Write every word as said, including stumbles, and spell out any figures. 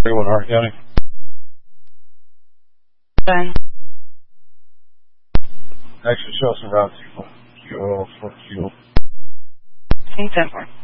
thirty-one, Hart County. Done. Actually, show us around two. Q O for Q. ten four.